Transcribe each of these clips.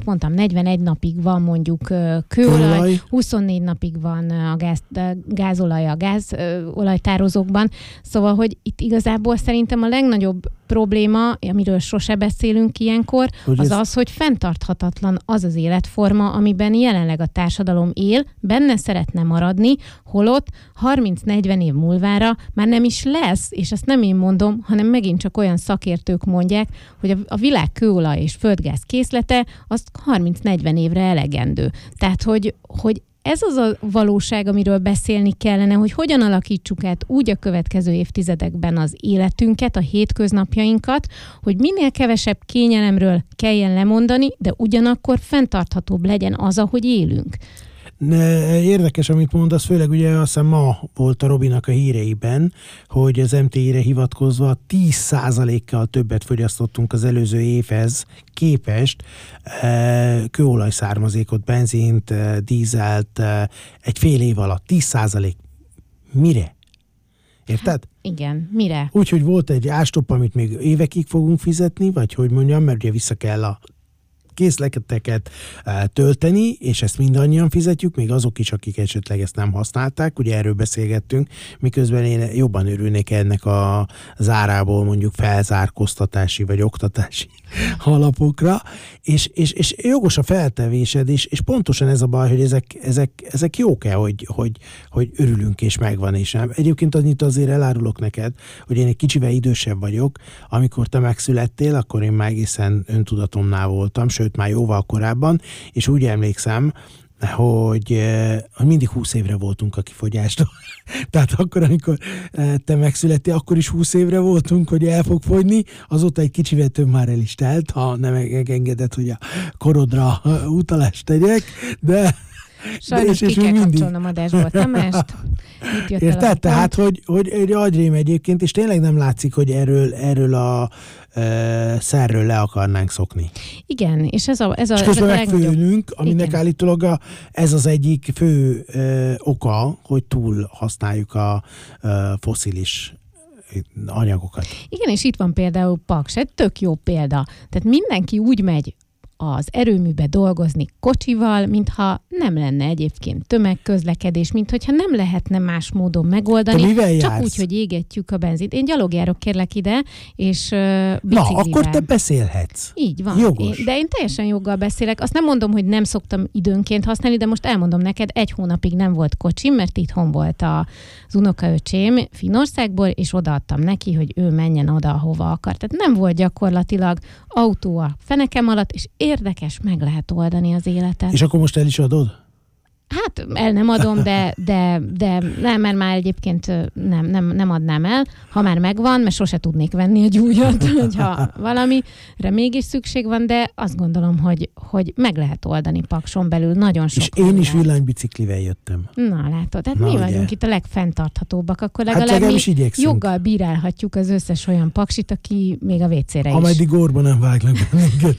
mondtam, 41 napig van mondjuk kőolaj, 24 napig van a gázolaj a gázolajtározókban. Szóval, hogy itt igazából szerintem a legnagyobb probléma, amiről sose beszélünk ilyenkor, az, hogy fenntarthatatlan az az életforma, amiben jelenleg a társadalom él, benne szeretne maradni, holott 30-40 év múlvára már nem is lesz, és ezt nem én mondom, hanem megint csak olyan szakértők mondják, hogy a világ kőolaj és földgáz készlete az 30-40 évre elegendő. Tehát, hogy ez az a valóság, amiről beszélni kellene, hogy hogyan alakítsuk át úgy a következő évtizedekben az életünket, a hétköznapjainkat, hogy minél kevesebb kényelemről kelljen lemondani, de ugyanakkor fenntarthatóbb legyen az, ahogy élünk. Érdekes, amit mondasz, főleg ugye azt hiszem ma volt a Robinak a híreiben, hogy az MTI-re hivatkozva 10%-kal többet fogyasztottunk az előző évhez képest kőolaj származékot, benzint, dízelt egy fél év alatt. 10%. Mire? Érted? Hát, igen, mire? Úgyhogy volt egy ástopp, amit még évekig fogunk fizetni, vagy hogy mondjam, mert ugye vissza kell a készleteket tölteni, és ezt mindannyian fizetjük, még azok is, akik esetleg ezt nem használták, ugye erről beszélgettünk, miközben én jobban örülnék ennek a zárából mondjuk felzárkóztatási vagy oktatási alapokra, és jogos a feltevésed, és pontosan ez a baj, hogy ezek jók-e, hogy örülünk és megvan, és nem. Egyébként annyit azért elárulok neked, hogy én egy kicsivel idősebb vagyok, amikor te megszülettél, akkor én már egészen öntudatomnál voltam, sőt már jóval korábban, és úgy emlékszem, hogy mindig 20 évre voltunk a kifogyástól. Tehát akkor, amikor te megszülettél, akkor is 20 évre voltunk, hogy el fog fogyni, azóta egy kicsivel több már el is telt, ha nem megengedett, hogy a korodra utalást tegyek, de... Sajnos ki kell kapcsolnom adásból Tamást. Érted? Tehát, hogy egy agyrém egyébként, és tényleg nem látszik, hogy erről a szerről le akarnánk szokni. Igen, és ez a közben megfőnünk, aminek igen. Állítólag ez az egyik fő oka, hogy túl használjuk a fosszilis anyagokat. Igen, és itt van például Paks, egy tök jó példa. Tehát mindenki úgy megy az erőműbe dolgozni kocsival, mintha nem lenne egyébként tömegközlekedés, mintha nem lehetne más módon megoldani, csak úgy, hogy égetjük a benzint. Én gyalogjárok kérlek ide, és biciklivel. Na, akkor te beszélhetsz. Így van. Jogos. De én teljesen joggal beszélek. Azt nem mondom, hogy nem szoktam időnként használni, de most elmondom neked, 1 hónapig nem volt kocsim, mert itthon volt az unokaöcsém Finnországból, és odaadtam neki, hogy ő menjen oda, ahova akar. Tehát nem volt gyakorlatilag autó a fenekem alatt, és érdekes, meg lehet oldani az életet. És akkor most el is adod? Hát el nem adom, de nem, mert már egyébként nem adnám el, ha már megvan, mert sose tudnék venni egy újat, hogyha valamire mégis szükség van, de azt gondolom, hogy meg lehet oldani Pakson belül nagyon sok. És én is villanybiciklivel jöttem. Na látod, tehát mi vagyunk itt a legfenntarthatóbbak, akkor legalább mi joggal bírálhatjuk az összes olyan paksit, aki még a WC-re is. Ameddig orba nem vágnak bennünket.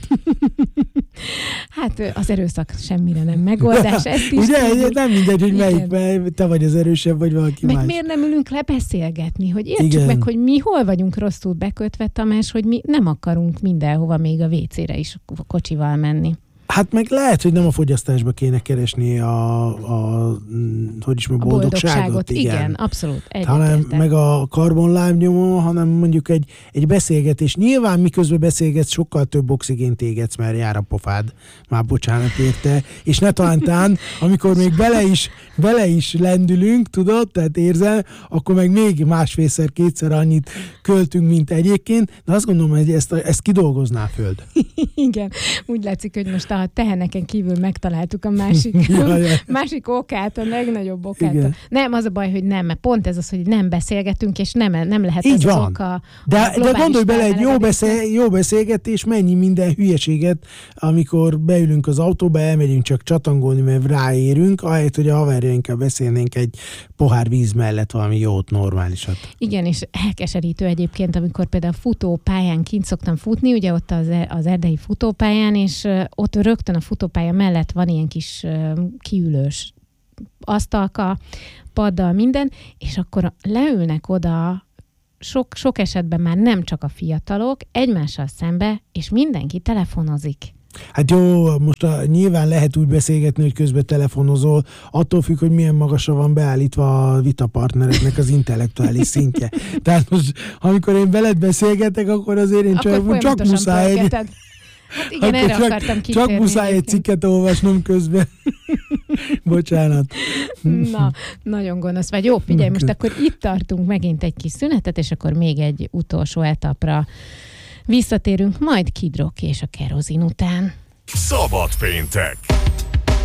Hát az erőszak semmire nem megoldás, ezt is. Ugye, nem mindegy, hogy melyik, te vagy az erősebb, vagy valaki meg más. Miért nem ülünk le beszélgetni, hogy értsük meg, hogy mi hol vagyunk rosszul bekötve, Tamás, hogy mi nem akarunk mindenhova még a WC-re is kocsival menni. Hát meg lehet, hogy nem a fogyasztásba kéne keresni a boldogságot. Igen, abszolút. Hanem meg a karbonlábnyomó, hanem mondjuk egy beszélgetés. Nyilván miközben beszélgetsz, sokkal több oxigént égetsz, mert jár a pofád. Már bocsánat érte. És ne talántán, amikor még bele is lendülünk, tudod, tehát érzel, akkor meg még másfélszer, kétszer annyit költünk, mint egyébként. De azt gondolom, hogy ezt kidolgozná a Föld. Igen, úgy látszik, hogy most a teheneken kívül megtaláltuk a másik okát, a legnagyobb okát. Igen. Nem, az a baj, hogy nem, mert pont ez az, hogy nem beszélgetünk, és nem lehet így ez van. az oka. De gondolj bele, egy jó beszélgetés, mennyi minden hülyeséget, amikor beülünk az autóba, elmegyünk csak csatangolni, mert ráérünk, ahelyett, hogy a haverjainkkal beszélnénk egy pohár víz mellett valami jót, normálisat. Igen, és elkeserítő egyébként, amikor például futópályán kint szoktam futni, ugye ott az erdei futópályán, és ott rögtön a futópálya mellett van ilyen kis kiülős asztalka, paddal, minden, és akkor leülnek oda sok esetben már nem csak a fiatalok, egymással szembe, és mindenki telefonozik. Hát jó, most nyilván lehet úgy beszélgetni, hogy közben telefonozol, attól függ, hogy milyen magasra van beállítva a vitapartnerednek az intellektuális szintje. Tehát most, amikor én veled beszélgetek, akkor azért én csak muszáj Hát igen, erre akartam kitérni. Csak muszáj egy cikket olvasnom közben. Bocsánat. Na, nagyon gonosz vagy. Jó, figyelj, most akkor itt tartunk megint egy kis szünetet, és akkor még egy utolsó etapra visszatérünk, majd Kid Rock és a kerozin után. Szabad péntek!